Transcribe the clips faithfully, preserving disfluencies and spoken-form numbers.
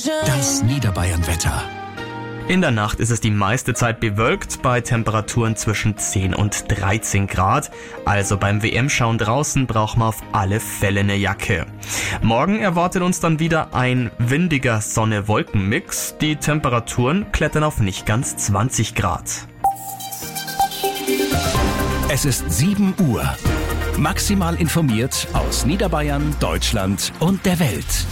Das Niederbayern-Wetter. In der Nacht ist es die meiste Zeit bewölkt bei Temperaturen zwischen zehn und dreizehn Grad. Also beim W M-Schauen draußen braucht man auf alle Fälle eine Jacke. Morgen erwartet uns dann wieder ein windiger Sonne-Wolken-Mix. Die Temperaturen klettern auf nicht ganz zwanzig Grad. Es ist sieben Uhr. Maximal informiert aus Niederbayern, Deutschland und der Welt.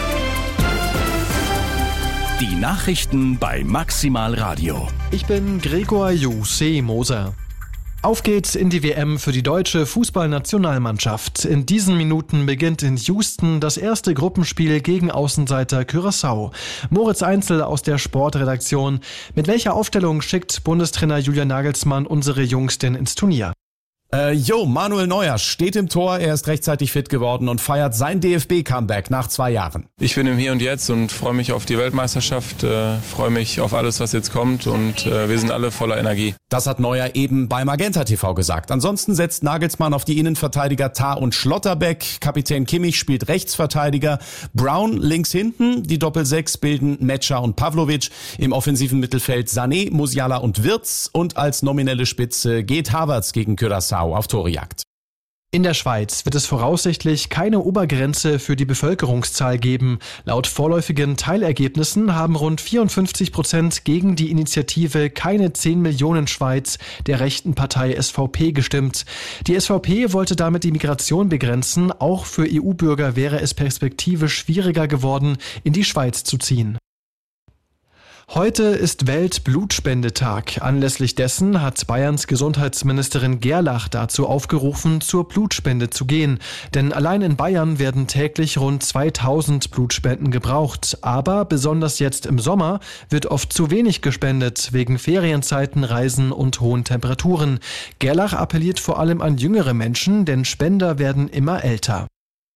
Die Nachrichten bei Maximal Radio. Ich bin Gregor Juse Moser. Auf geht's in die W M für die deutsche Fußballnationalmannschaft. In diesen Minuten beginnt in Houston das erste Gruppenspiel gegen Außenseiter Curaçao. Moritz Einzel aus der Sportredaktion. Mit welcher Aufstellung schickt Bundestrainer Julian Nagelsmann unsere Jungs denn ins Turnier? Äh, jo, Manuel Neuer steht im Tor, er ist rechtzeitig fit geworden und feiert sein D F B-Comeback nach zwei Jahren. Ich bin im Hier und Jetzt und freue mich auf die Weltmeisterschaft, äh, freue mich auf alles, was jetzt kommt und äh, wir sind alle voller Energie. Das hat Neuer eben bei Magenta T V gesagt. Ansonsten setzt Nagelsmann auf die Innenverteidiger Tah und Schlotterbeck, Kapitän Kimmich spielt Rechtsverteidiger, Brown links hinten, die Doppelsechs bilden Metscher und Pavlovic, im offensiven Mittelfeld Sané, Musiala und Wirtz und als nominelle Spitze geht Havertz gegen Curaçao auf Torejagd. In der Schweiz wird es voraussichtlich keine Obergrenze für die Bevölkerungszahl geben. Laut vorläufigen Teilergebnissen haben rund vierundfünfzig Prozent gegen die Initiative Keine zehn Millionen Schweiz der rechten Partei S V P gestimmt. Die S V P wollte damit die Migration begrenzen. Auch für E U-Bürger wäre es perspektivisch schwieriger geworden, in die Schweiz zu ziehen. Heute ist Weltblutspendetag. Anlässlich dessen hat Bayerns Gesundheitsministerin Gerlach dazu aufgerufen, zur Blutspende zu gehen. Denn allein in Bayern werden täglich rund zweitausend Blutspenden gebraucht. Aber besonders jetzt im Sommer wird oft zu wenig gespendet, wegen Ferienzeiten, Reisen und hohen Temperaturen. Gerlach appelliert vor allem an jüngere Menschen, denn Spender werden immer älter.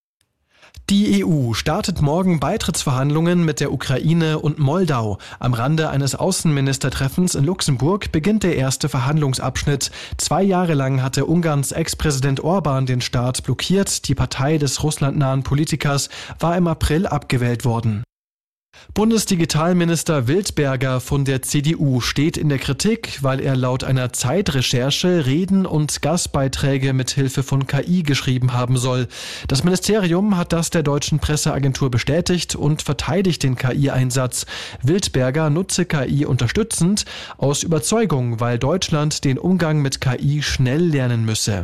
Die E U startet morgen Beitrittsverhandlungen mit der Ukraine und Moldau. Am Rande eines Außenministertreffens in Luxemburg beginnt der erste Verhandlungsabschnitt. Zwei Jahre lang hatte Ungarns Ex-Präsident Orban den Start blockiert. Die Partei des russlandnahen Politikers war im April abgewählt worden. Bundesdigitalminister Wildberger von der C D U steht in der Kritik, weil er laut einer Zeitrecherche Reden und Gastbeiträge mit Hilfe von K I geschrieben haben soll. Das Ministerium hat das der deutschen Presseagentur bestätigt und verteidigt den K I-Einsatz. Wildberger nutze K I unterstützend, aus Überzeugung, weil Deutschland den Umgang mit K I schnell lernen müsse.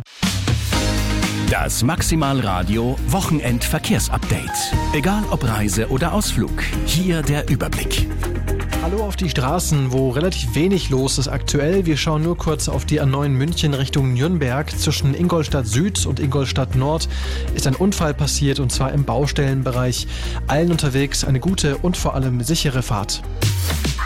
Das Maximal Radio Wochenend-Verkehrsupdate. Egal ob Reise oder Ausflug, hier der Überblick. Hallo auf die Straßen, wo relativ wenig los ist aktuell. Wir schauen nur kurz auf die A neun München Richtung Nürnberg. Zwischen Ingolstadt Süd und Ingolstadt Nord ist ein Unfall passiert, und zwar im Baustellenbereich. Allen unterwegs eine gute und vor allem sichere Fahrt.